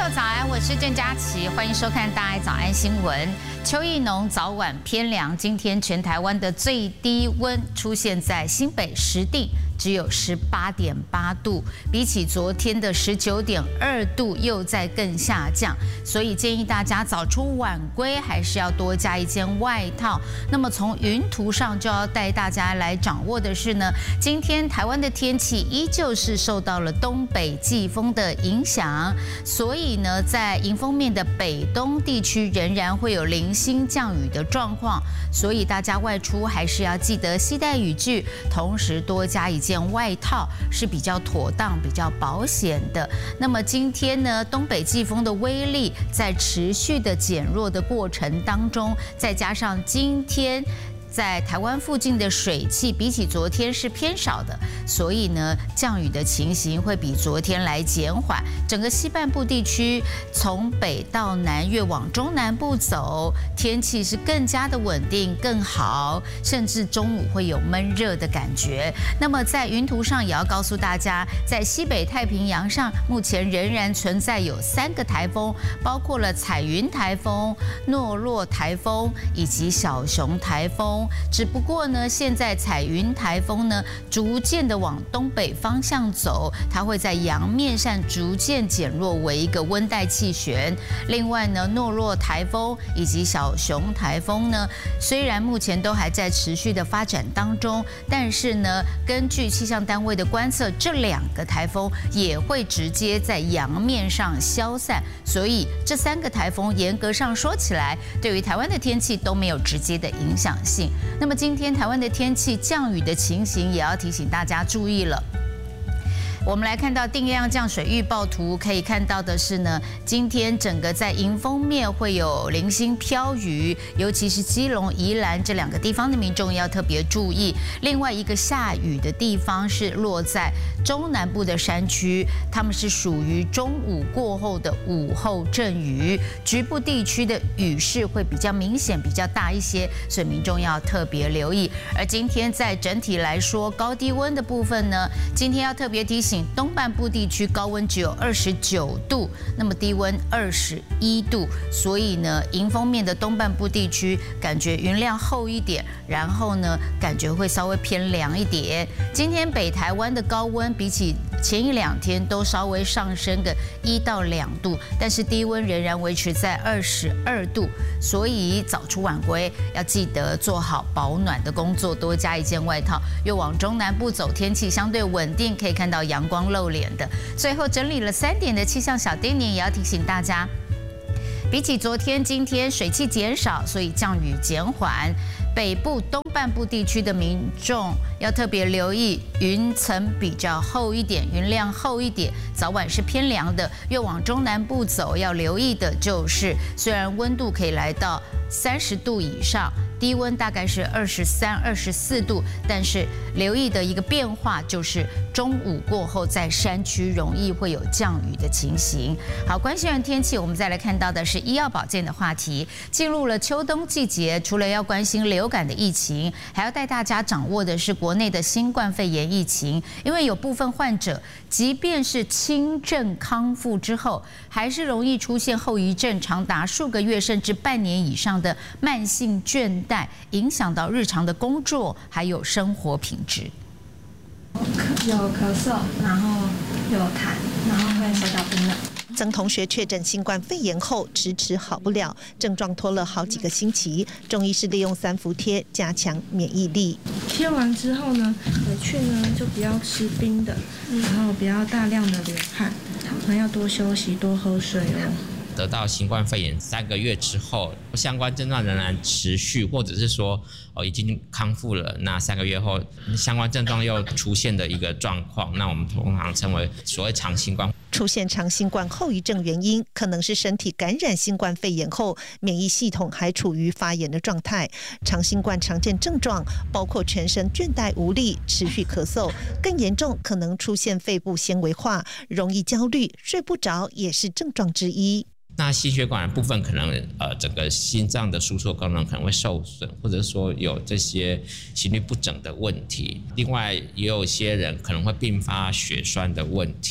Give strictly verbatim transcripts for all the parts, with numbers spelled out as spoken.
早安，我是郑佳琪，欢迎收看大爱早安新闻。秋意浓，早晚偏凉。今天全台湾的最低温出现在新北石碇，只有十八点八度，比起昨天的十九点二度又在更下降，所以建议大家早出晚归，还是要多加一件外套。那么从云图上就要带大家来掌握的是呢，今天台湾的天气依旧是受到了东北季风的影响，所以呢，在迎风面的北东地区仍然会有零星降雨的状况，所以大家外出还是要记得携带雨具，同时多加一件外套是比较妥当、比较保险的。那么今天呢，东北季风的威力在持续的减弱的过程当中，再加上今天在台湾附近的水汽比起昨天是偏少的，所以呢，降雨的情形会比昨天来减缓。整个西半部地区从北到南越往中南部走，天气是更加的稳定、更好，甚至中午会有闷热的感觉。那么在云图上也要告诉大家，在西北太平洋上，目前仍然存在有三个台风，包括了彩云台风、诺洛台风以及小熊台风。只不过呢，现在彩云台风呢，逐渐的往东北方向走，它会在洋面上逐渐减弱为一个温带气旋。另外呢，诺洛台风以及小熊台风呢，虽然目前都还在持续的发展当中，但是呢，根据气象单位的观测，这两个台风也会直接在洋面上消散，所以这三个台风严格上说起来，对于台湾的天气都没有直接的影响性。那么今天台湾的天气降雨的情形，也要提醒大家注意了。我们来看到定量降水预报图，可以看到的是呢，今天整个在迎风面会有零星飘雨，尤其是基隆、宜兰这两个地方的民众要特别注意。另外一个下雨的地方是落在中南部的山区，他们是属于中午过后的午后阵雨，局部地区的雨势会比较明显、比较大一些，所以民众要特别留意。而今天在整体来说，高低温的部分呢，今天要特别提醒。东半部地区高温只有二十九度，那么低温二十一度，所以呢，迎风面的东半部地区感觉云量厚一点，然后呢，感觉会稍微偏凉一点。今天北台湾的高温比起前一两天都稍微上升个一到两度，但是低温仍然维持在二十二度，所以早出晚归要记得做好保暖的工作，多加一件外套。又往中南部走，天气相对稳定，可以看到阳光露脸的。最后整理了三点的气象小叮咛，也要提醒大家，比起昨天，今天水汽减少，所以降雨减缓。北部东半部地区的民众要特别留意，云层比较厚一点，云量厚一点，早晚是偏凉的。越往中南部走，要留意的就是，虽然温度可以来到三十度以上，低温大概是二十三、二十四度，但是留意的一个变化就是中午过后，在山区容易会有降雨的情形。好，关心完天气，我们再来看到的是医药保健的话题。进入了秋冬季节，除了要关心流感的疫情，还要带大家掌握的是国内的新冠肺炎疫情，因为有部分患者，即便是轻症康复之后，还是容易出现后遗症，长达数个月甚至半年以上的慢性倦怠，影响到日常的工作还有生活品质。 有咳嗽，然后有痰，然后会手脚冰冷。 曾同学确诊新冠肺炎后迟迟好不了，症状拖了好几个星期。中医师利用三伏贴加强免疫力。 贴完之后呢，回去呢就不要吃冰的，然后不要大量的流汗，那要多休息，多喝水哦。 得到新冠肺炎三个月之后，相关症状仍然持续，或者是说哦已经康复了，那三个月后相关症状又出现的一个状况，那我们通常称为所谓长新冠。 出现长新冠后遗症原因可能是身体感染新冠肺炎后，免疫系统还处于发炎的状态。长新冠常见症状包括全身倦怠无力、持续咳嗽，更严重可能出现肺部纤维化，容易焦虑、睡不着也是症状之一。 那心血管的部分可能呃整个心脏的输出功能可能会受损，或者说有这些心律不整的问题。另外也有些人可能会并发血栓的问题。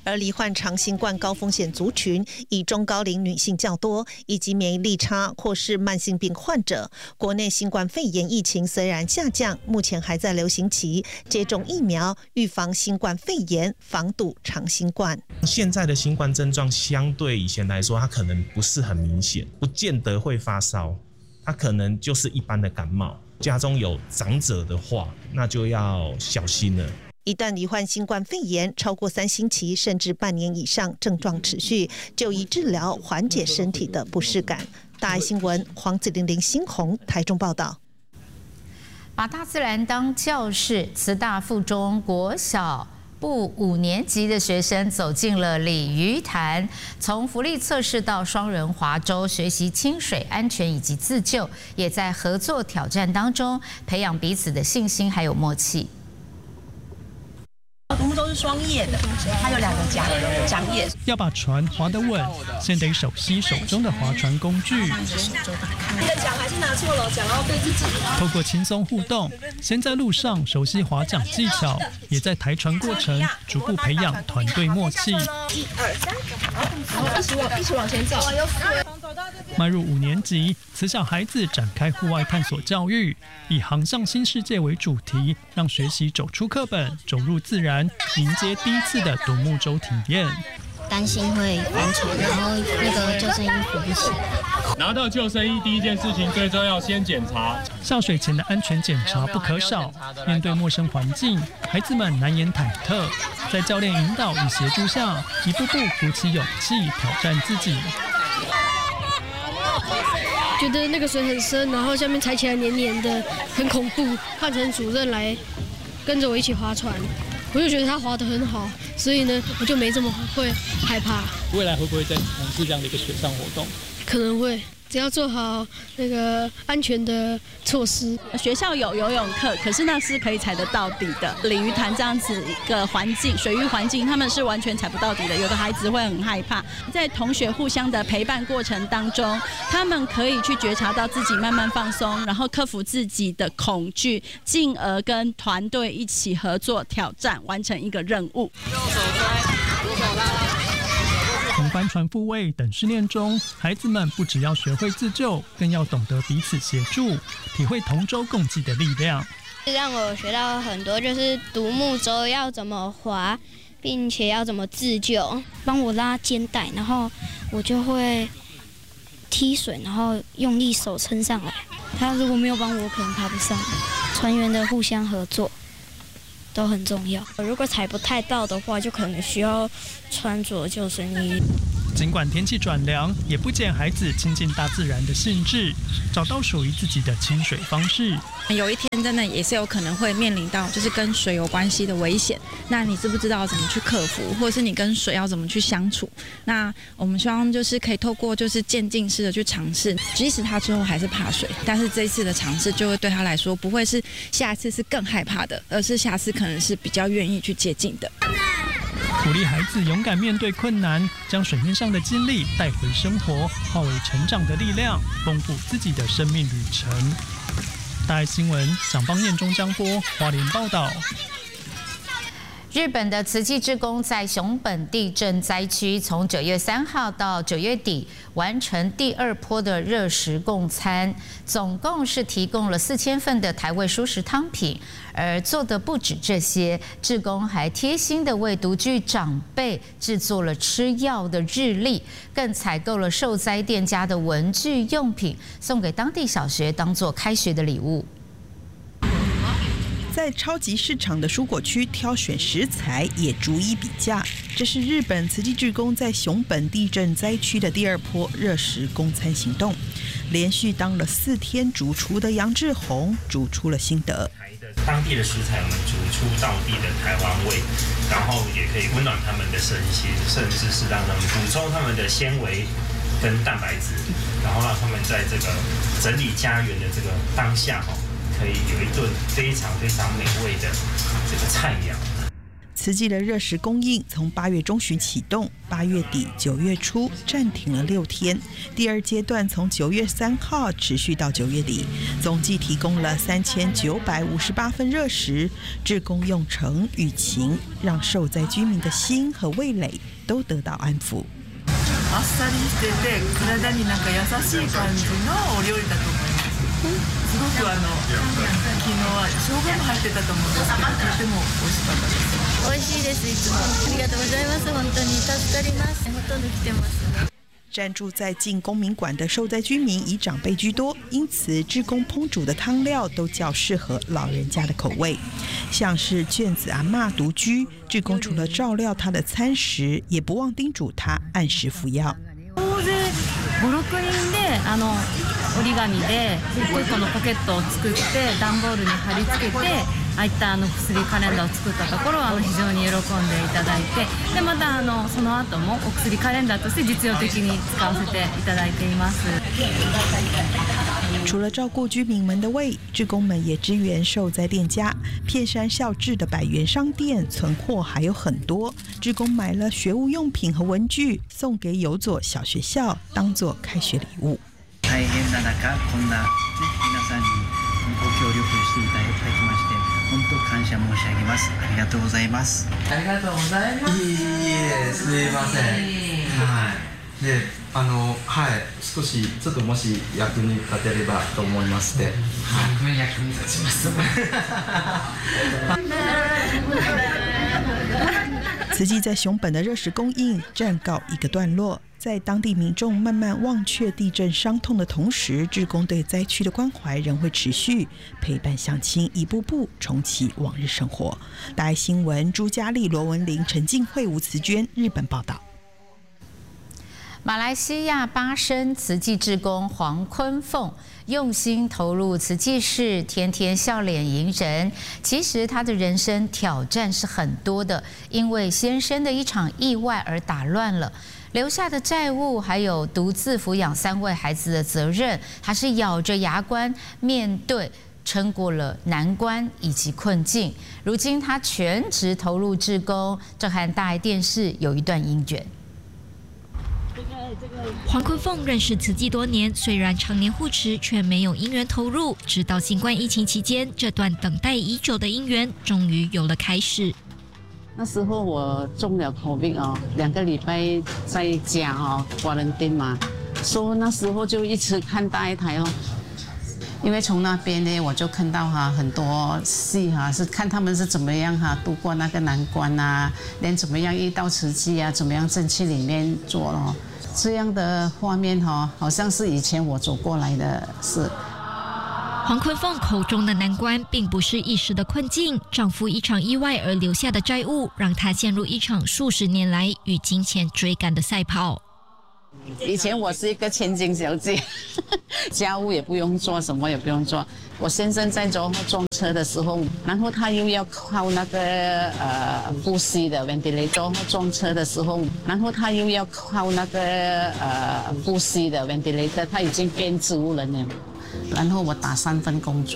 而罹患长新冠高风险族群以中高龄女性较多，以及免疫力差或是慢性病患者。国内新冠肺炎疫情虽然下降，目前还在流行期，接种疫苗预防新冠肺炎，防堵长新冠。 现在的新冠症状相对以前来说，它可能不是很明显，不见得会发烧，它可能就是一般的感冒。家中有长者的话，那就要小心了。 一旦罹患新冠肺炎超过三星期甚至半年以上，症状持续，就医治疗缓解身体的不适感。大爱新闻黄子玲、林新红台中报道。 把大自然当教室，慈大附中国小部五年级的学生走进了鲤鱼潭，从浮力测试到双人划舟，学习清水安全以及自救，也在合作挑战当中培养彼此的信心还有默契。 独木舟是双叶的，它有两个桨桨叶。 要把船划得稳，先得熟悉手中的划船工具。你的桨还是拿错了，桨要对自己。 透过轻松互动，先在路上熟悉划桨技巧，也在抬船过程逐步培养团队默契。一二三，好，一起往一起往前走。 迈入五年级，慈小孩子展开户外探索教育，以航向新世界为主题，让学习走出课本，走入自然，迎接第一次的独木舟体验。 担心会翻船，然后那个救生衣扶不起。 拿到救生衣，第一件事情最重要先检查。 下水前的安全检查不可少。面对陌生环境，孩子们难掩忐忑，在教练引导与协助下，一步步鼓起勇气挑战自己。 觉得那个水很深，然后下面踩起来黏黏的，很恐怖。换成主任来跟着我一起划船，我就觉得他划得很好，所以呢，我就没这么会害怕。 未来会不会再从事这样的一个水上活动？ 可能会。只要做好那个安全的措施。 学校有游泳课，可是那是可以踩得到底的。鲤鱼潭这样子一个环境，水域环境，他们是完全踩不到底的。有的孩子会很害怕，在同学互相的陪伴过程当中，他们可以去觉察到自己慢慢放松，然后克服自己的恐惧，进而跟团队一起合作挑战，完成一个任务。右手抓，左手拉拉。 从帆船复位等训练中，孩子们不只要学会自救，更要懂得彼此协助，体会同舟共济的力量。 让我学到很多，就是独木舟要怎么划，并且要怎么自救。帮我拉肩带，然后我就会踢水，然后用力手撑上来。他如果没有帮我，可能爬不上。船员的互相合作都很重要。如果踩不太到的话，就可能需要穿着救生衣。 尽管天气转凉，也不减孩子亲近大自然的兴致，找到属于自己的清水方式。 有一天真的也是有可能会面临到就是跟水有关系的危险，那你知不知道怎么去克服，或者是你跟水要怎么去相处？那我们希望就是可以透过就是渐进式的去尝试，即使他最后还是怕水，但是这一次的尝试就会对他来说不会是下一次是更害怕的，而是下次可能是比较愿意去接近的。 鼓励孩子勇敢面对困难，将水面上的经历带回生活，化为成长的力量，丰富自己的生命旅程。大爱新闻蒋邦彦、钟江波花莲报道。 日本的慈济志工在熊本地震灾区，从九月三号到九月底完成第二波的热食供餐，总共是提供了四千份的台味蔬食汤品。而做的不止这些，志工还贴心的为独居长辈制作了吃药的日历，更采购了受灾店家的文具用品，送给当地小学当做开学的礼物。 在超级市场的蔬果区挑选食材也逐一比价。这是日本慈济志工在熊本地震灾区的第二波热食供餐行动。连续当了四天主厨的杨志宏煮出了心得。 当地的食材我们煮出道地的台湾味，然后也可以温暖他们的身心，甚至是让他们补充他们的纤维跟蛋白质，然后让他们在这个整理家园的这个当下可以有一顿非常非常美味的这个菜肴。 慈慈济的热食供应从八月中旬启动，八月底、九月初暂停了六天。第二阶段从九月三号持续到九月底，总计提供了三千九百五十八份热食，志工用诚与情，让受灾居民的心和味蕾都得到安抚。 あっさりしてて体になんか優しい感じのお料理だと思います。すごくあの昨日は生姜も入ってたと思うんですけど、とても美味しかったです。 美味しいです。いつもありがとうございます。本当に助かります。ほとんど来てますね。 暂住在进公民馆的受灾居民以长辈居多，因此志工烹煮的汤料都较适合老人家的口味。像是眷子阿嬷独居，志工除了照料她的餐食，也不忘叮嘱她按时服药。 大勢ご、ろくにんであの折り紙で一個一個のポケットを作って段ボールに貼り付けて、ああいったあの薬カレンダーを作ったところあの非常に喜んでいただいて、でまたあのその後もお薬カレンダーとして実用的に使わせていただいています。 除了照顾居民们的胃，志工们也支援受灾店家。片山孝治的百元商店存货还有很多，志工买了学務用品和文具，送给有佐小学校当做开学礼物。 大変な中、こんな、ね、皆さんにご協力していただきまして、本当感謝申し上げます。ありがとうございます。ありがとうございます。いいえ、すみません。はい。で、あのはい、少しちょっともし役に立てればと思いまして。はい、役に立ちます。 慈济在熊本的热食供应暂告一个段落，在当地民众慢慢忘却地震伤痛的同时，志工对灾区的关怀仍会持续，陪伴乡亲一步步重启往日生活。大爱新闻朱嘉丽、罗文玲、陈静慧、吴慈娟日本报道。 马来西亚巴生慈济志工黄坤凤用心投入慈济事，天天笑脸迎人。其实他的人生挑战是很多的，因为先生的一场意外而打乱了留下的债务，还有独自抚养三位孩子的责任，还是咬着牙关面对，撑过了难关以及困境。如今他全职投入志工，这和大爱电视有一段姻缘。 黄坤凤认识慈济多年，虽然常年护持，却没有因缘投入。直到新冠疫情期间，这段等待已久的姻缘终于有了开始。 那时候我中了 COVID 哦，两个礼拜在家哦，quarantine嘛，所以那时候就一直看大爱台哦。因为从那边呢，我就看到哈很多戏哈，是看他们是怎么样哈度过那个难关啊，连怎么样遇到慈济啊，怎么样正气里面做咯，这样的画面哈，好像是以前我走过来的事。 黄坤凤口中的难关，并不是一时的困境，丈夫一场意外而留下的债务，让她陷入一场数十年来与金钱追赶的赛跑。 以前我是一个千金小姐，家务也不用做，什么也不用做。我先生在坐撞车的时候，然后他又要靠那个呃呼吸的 ventilator 撞车的时候，然后他又要靠那个呃呼吸的 ventilator， 他已经变植物人了。然后我打三份工作。